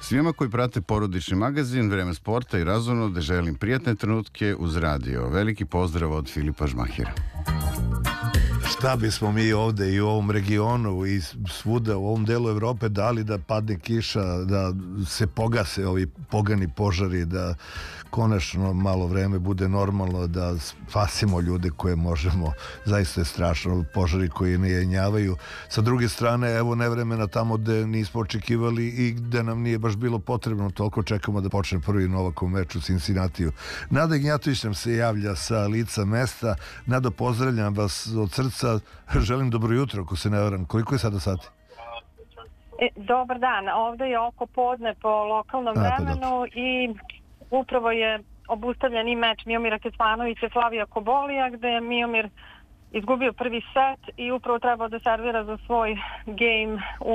Svima koji prate porodični magazin, Vreme sporta i razumno, da želim prijatne trenutke uz radio. Veliki pozdrav od Filipa Žmahira. Šta bismo mi ovde i u ovom regionu i svuda u ovom delu Evrope dali da padne kiša, da se pogase ovi pogani požari, da konačno malo vreme bude normalno, da spasimo ljude koje možemo. Zaista je strašno, požari koji ne jenjavaju. Sa druge strane, evo nevremena tamo gde nismo očekivali i gde nam nije baš bilo potrebno, toliko čekamo da počne prvi Novakov meč u Cincinnatiju. Nada Gnjatović nam se javlja sa lica mesta. Nado, pozdravljam vas od srca. Želim dobro jutro, ako se ne varam. Koliko je sada sati? Dobar dan. Ovde je oko podne po lokalnom vremenu i upravo je obustavljen i meč Miomira Kecmanovića i Flavija Kobolija, gde je Miomir izgubio prvi set i upravo trebao da servira za svoj game u